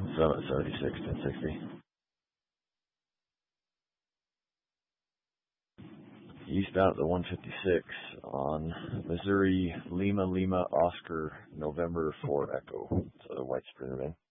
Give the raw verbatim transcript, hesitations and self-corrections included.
Summit seventy-six, ten sixty. Eastbound at the one fifty-six on Missouri, Lima, Lima, Oscar, November for Echo. So the white Sprinter van.